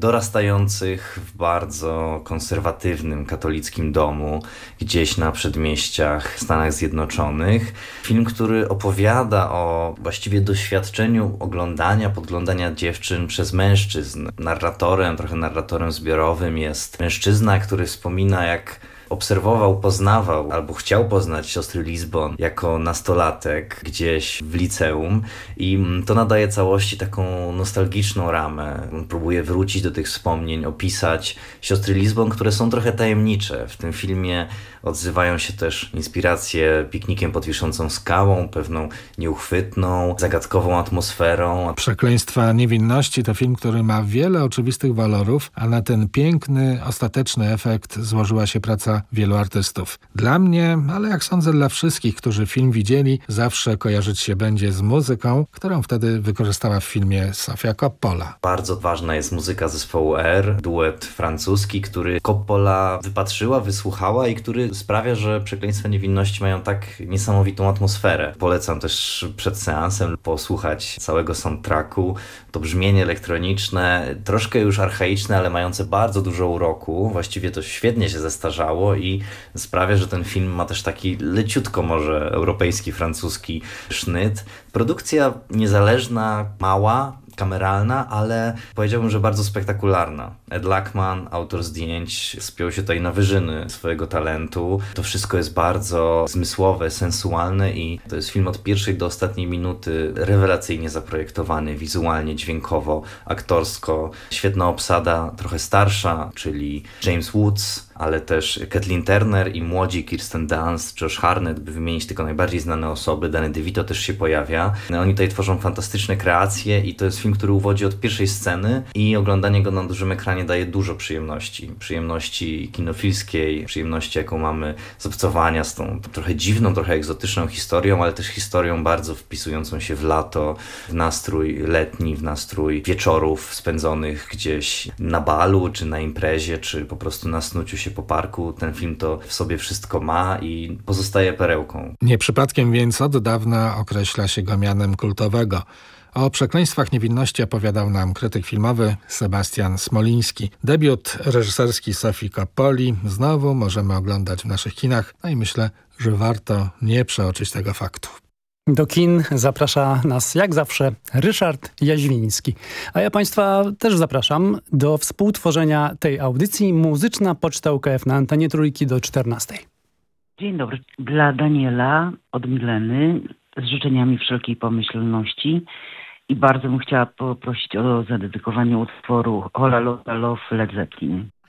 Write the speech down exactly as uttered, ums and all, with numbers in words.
dorastających w bardzo konserwatywnym katolickim domu, gdzieś na przedmieściach Stanach Zjednoczonych. Film, który opowiada o właściwie doświadczeniu oglądania, podglądania dziewczyn przez mężczyzn. Narratorem, trochę narratorem zbiorowym jest mężczyzna, który wspomina, jak obserwował, poznawał albo chciał poznać siostry Lisbon jako nastolatek gdzieś w liceum i to nadaje całości taką nostalgiczną ramę. On próbuje wrócić do tych wspomnień, opisać siostry Lisbon, które są trochę tajemnicze. W tym filmie odzywają się też inspiracje piknikiem pod wiszącą skałą, pewną nieuchwytną, zagadkową atmosferą. Przekleństwa niewinności to film, który ma wiele oczywistych walorów, a na ten piękny, ostateczny efekt złożyła się praca wielu artystów. Dla mnie, ale jak sądzę dla wszystkich, którzy film widzieli, zawsze kojarzyć się będzie z muzyką, którą wtedy wykorzystała w filmie Sofia Coppola. Bardzo ważna jest muzyka zespołu R, duet francuski, który Coppola wypatrzyła, wysłuchała i który sprawia, że Przekleństwa niewinności mają tak niesamowitą atmosferę. Polecam też przed seansem posłuchać całego soundtracku. To brzmienie elektroniczne, troszkę już archaiczne, ale mające bardzo dużo uroku. Właściwie to świetnie się zestarzało i sprawia, że ten film ma też taki leciutko może europejski, francuski sznyt. Produkcja niezależna, mała, kameralna, ale powiedziałbym, że bardzo spektakularna. Ed Lachman, autor zdjęć, spiął się tutaj na wyżyny swojego talentu. To wszystko jest bardzo zmysłowe, sensualne i to jest film od pierwszej do ostatniej minuty rewelacyjnie zaprojektowany, wizualnie, dźwiękowo, aktorsko. Świetna obsada, trochę starsza, czyli James Woods, ale też Kathleen Turner i młodzi Kirsten Dunst, Josh Hartnett, by wymienić tylko najbardziej znane osoby. Danny DeVito też się pojawia. Oni tutaj tworzą fantastyczne kreacje i to jest film, który uwodzi od pierwszej sceny i oglądanie go na dużym ekranie daje dużo przyjemności. Przyjemności kinofilskiej, przyjemności, jaką mamy z obcowania z tą trochę dziwną, trochę egzotyczną historią, ale też historią bardzo wpisującą się w lato, w nastrój letni, w nastrój wieczorów spędzonych gdzieś na balu, czy na imprezie, czy po prostu na snuciu się po parku. Ten film to w sobie wszystko ma i pozostaje perełką. Nie przypadkiem więc od dawna określa się go mianem kultowego. O Przekleństwach niewinności opowiadał nam krytyk filmowy Sebastian Smoliński. Debiut reżyserski Sofii Coppoli znowu możemy oglądać w naszych kinach, no i myślę, że warto nie przeoczyć tego faktu. Do kin zaprasza nas jak zawsze Ryszard Jaźwiński. A ja Państwa też zapraszam do współtworzenia tej audycji Muzyczna Poczta U K F na antenie Trójki do czternastej. Dzień dobry. Dla Daniela od Mileny z życzeniami wszelkiej pomyślności i bardzo bym chciała poprosić o zadedykowanie utworu Hola Lola Love Led Zeppelin.